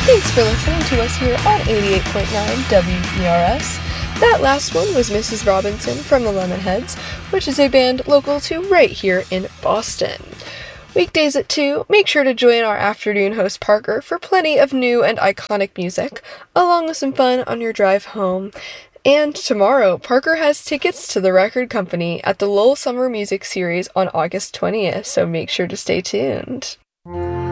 Thanks for listening to us here on 88.9 WERS. That last one was Mrs. Robinson from the Lemonheads, which is a band local to right here in Boston. Weekdays at 2, make sure to join our afternoon host Parker for plenty of new and iconic music, along with some fun on your drive home. And tomorrow, Parker has tickets to the Record Company at the Lowell Summer Music Series on August 20th, so make sure to stay tuned.